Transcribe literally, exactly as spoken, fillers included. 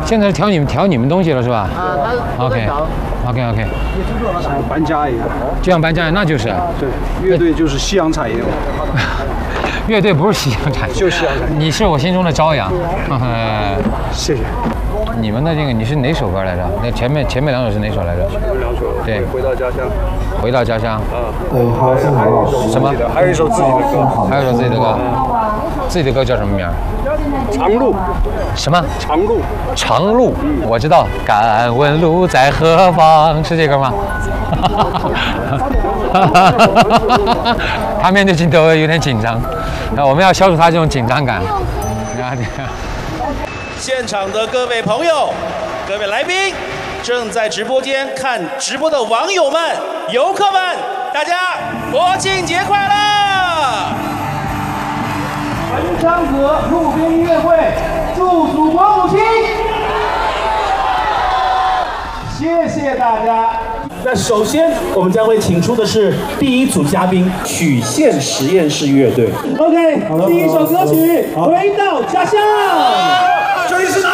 现在是调你们调你们东西了是吧？ 啊，他 OK OK OK， 像搬家一样。 就像搬家一样，那就是。 对，乐队就是夕阳产业。 乐队不是夕阳产业， 就是夕阳产业。 你是我心中的朝阳。 谢谢。 你们的这个你是哪首歌来着？那前面前面两首是哪首来着？ 前面两首。 对， 回到家乡。 回到家乡。 啊。 对，还有什么？ 什么？ 还有一首自己的歌。 还有一首自己的歌。自己的歌叫什么名？ 长路。 什么？ 长路。 长路，我知道。敢问路在何方？是这个吗？他面对镜头有点紧张，那我们要消除他这种紧张感。 现场的各位朋友、各位来宾，正在直播间看直播的网友们、游客们，大家国庆节快乐！ 文昌阁路边音乐会，祝祖国母亲！谢谢大家。那首先，我们将会请出的是第一组嘉宾——曲线实验室乐队。OK， 第一首歌曲《回到家乡》。这里是。